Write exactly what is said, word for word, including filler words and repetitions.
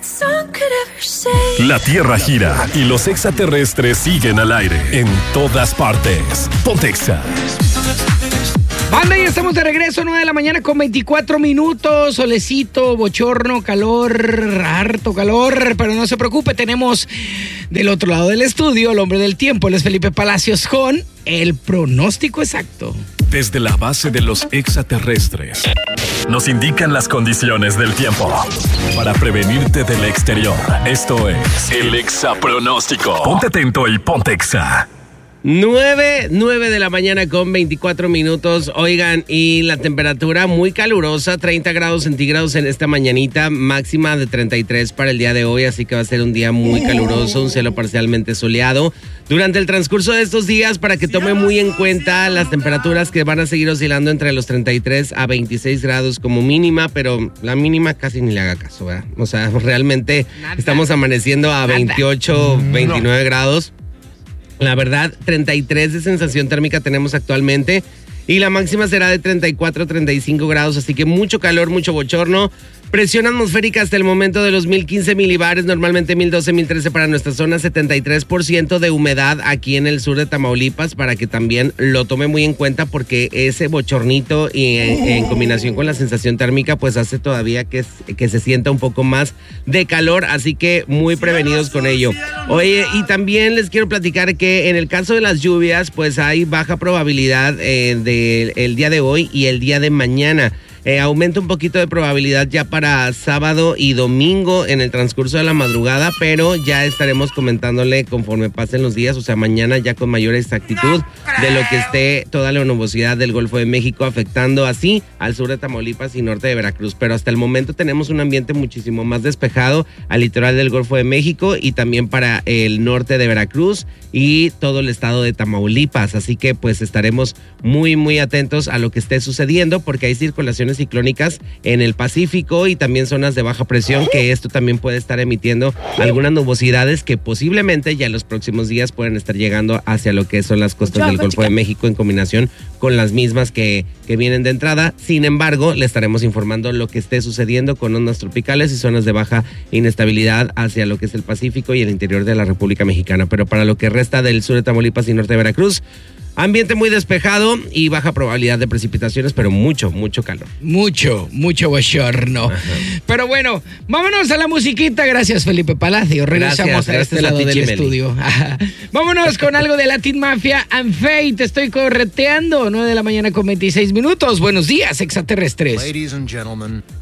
La Tierra gira y los extraterrestres siguen al aire en todas partes. Ponte Exa. Banda, ya estamos de regreso, nueve de la mañana con veinticuatro minutos, solecito, bochorno, calor, harto calor, pero no se preocupe, tenemos del otro lado del estudio el hombre del tiempo, él es Felipe Palacios con el pronóstico exacto. Desde la base de los extraterrestres nos indican las condiciones del tiempo para prevenirte del exterior. Esto es el Exapronóstico. Ponte atento y ponte Exa. nueve, nueve de la mañana con veinticuatro minutos. Oigan, y la temperatura muy calurosa, treinta grados centígrados en esta mañanita, máxima de treinta y tres para el día de hoy, así que va a ser un día muy caluroso, un cielo parcialmente soleado. Durante el transcurso de estos días, para que tome muy en cuenta las temperaturas que van a seguir oscilando entre los treinta y tres a veintiséis grados como mínima, pero la mínima casi ni le haga caso, ¿verdad? O sea, realmente Nada. estamos amaneciendo a veintiocho, veintinueve no. grados. La verdad, treinta y tres de sensación térmica tenemos actualmente y la máxima será de treinta y cuatro, treinta y cinco grados, así que mucho calor, mucho bochorno. Presión atmosférica hasta el momento de los mil quince milibares, normalmente mil doce, mil trece para nuestra zona, setenta y tres por ciento de humedad aquí en el sur de Tamaulipas, para que también lo tome muy en cuenta porque ese bochornito y en, en combinación con la sensación térmica pues hace todavía que, que se sienta un poco más de calor, así que muy prevenidos con ello. Oye, y también les quiero platicar que en el caso de las lluvias pues hay baja probabilidad eh, de el día de hoy y el día de mañana. Eh, aumenta un poquito de probabilidad ya para sábado y domingo en el transcurso de la madrugada, pero ya estaremos comentándole conforme pasen los días, o sea, mañana ya con mayor exactitud de lo que esté toda la nubosidad del Golfo de México afectando así al sur de Tamaulipas y norte de Veracruz. Pero hasta el momento tenemos un ambiente muchísimo más despejado al litoral del Golfo de México y también para el norte de Veracruz y todo el estado de Tamaulipas. Así que pues estaremos muy, muy atentos a lo que esté sucediendo porque hay circulaciones ciclónicas en el Pacífico y también zonas de baja presión, que esto también puede estar emitiendo algunas nubosidades que posiblemente ya en los próximos días pueden estar llegando hacia lo que son las costas del Golfo de México en combinación con las mismas que, que vienen de entrada. Sin embargo, le estaremos informando lo que esté sucediendo con ondas tropicales y zonas de baja inestabilidad hacia lo que es el Pacífico y el interior de la República Mexicana. Pero para lo que resta del sur de Tamaulipas y norte de Veracruz, ambiente muy despejado y baja probabilidad de precipitaciones, pero mucho, mucho calor. Mucho, mucho bochorno. Ajá. Pero bueno, vámonos a la musiquita. Gracias, Felipe Palacio. Regresamos gracias, a este lado del Chimeli. Estudio. Vámonos con algo de Latin Mafia and Fate. Te estoy correteando. nueve de la mañana con veintiséis minutos. Buenos días, extraterrestres. Ladies and gentlemen,